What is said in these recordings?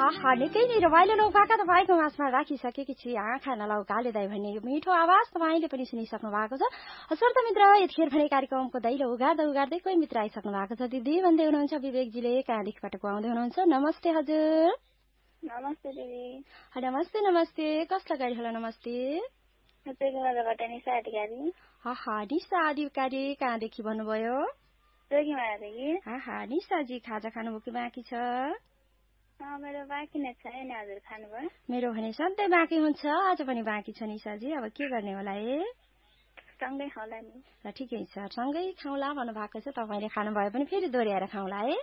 आहा निकै नै रमाइलो नौकाका तपाईँको माझमा राखिसकेकी छु आँखा नलाउ काले दाई भन्ने यो मिठो आवाज तपाईँले पनि सुनिसक्नु भएको छ। श्रोता मित्र यतिखेर भने कार्यक्रमको दैलो उगार्दै कोही मित्र आइसक्नु भएको छ। दिदी भन्दै हुनुहुन्छ विवेकजीले कहाँदेखिबाट आउँदै हुनुहुन्छ। नमस्ते हजुर। नमस्ते दिदी। नमस्ते नमस्ते। कसलाई गाडी होला नमस्ते? आहा निशा अधिकारी कहाँदेखि भन्नुभयो? आहा निशाजी खाजा खानुभयो कि बाँकी छ? मेरो बाँकी नै छ नि हजुर खानुभयो? मेरो भने सधैँ बाँकी हुन्छ, आज पनि बाँकी छ निशाजी। अब के गर्ने होला है? सँगै खाउला नि। ल ठिकै छ, सँगै खाउला भन्नुभएको छ। तपाईँले खानुभयो पनि फेरि दोहोऱ्याएर खाउला है?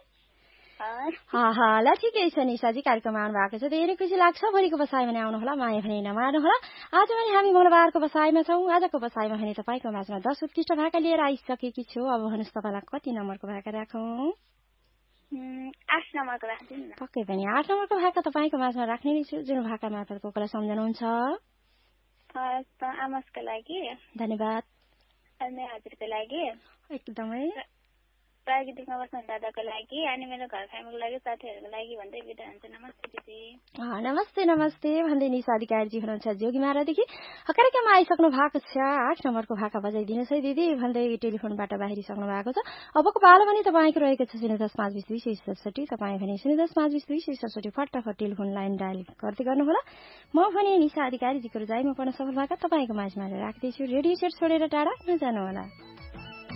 ल ठिकै छ निशाजी, कार्यक्रममा आउनु भएको छ, धेरै खुसी लाग्छ। भोलिको बसाइमा आउनुहोला, माया भने नमार्नुहोला। आज पनि हामी मंगलबारको बसाइमा छौँ। आजको बसाइमा भने तपाईँको माझमा 10 उत्कृष्ट भाका लिएर आइसकेकी छु। अब भन्नुहोस् तपाईँलाई कति नम्बरको भाका राखौँ? 8 नम्बरको राखिदिनु न। पक्कै पनि 8 नम्बरको भाका तपाईँको माझमा राख्ने नै छु। जुन भाका मार्फत कोही सम्झनुहुन्छ? आमासको लागि धन्यवाद। अनि हजुरको लागि एकदमै। प्राकृतिकमा बस्ने दादाको लागि अनि मेरो घर फ्यामिलीको लागि साथीहरूको लागि भन्दै बिदा हुन्छ। नमस्ते दिदी। नमस्ते नमस्ते भन्दै निशा अधिकारीजी हुनुहुन्छ जोगीमारादेखि कार्यक्रममा आइसक्नु भएको छ। 8 नम्बरको भाका बजाइदिनुहोस् है दिदी भन्दै टेलिफोनबाट बाहिरिसक्नु भएको छ। अबको पालो पनि तपाईँको रहेको छ 010-520-2067। तपाईँ भने 010-520-2067 फटाफट टेलिफोन लाइन डायल गर्दै गर्नुहोला। म भने निशा अधिकारीजीको रजाइमा पर्न सफल भएका तपाईँको माझमा राख्दैछु। रेडियो सेट छोडेर टाढा नजानुहोला।